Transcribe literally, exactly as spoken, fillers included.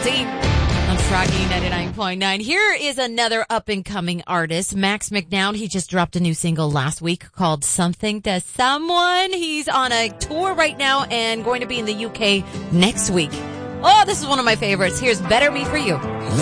Dean on Froggy ninety-nine point nine. Here is another up-and-coming artist, Max McNown. He just dropped a new single last week called Something to Someone. He's on a tour right now and going to be in the U K next week. Oh, this is one of my favorites. Here's Better Me For You.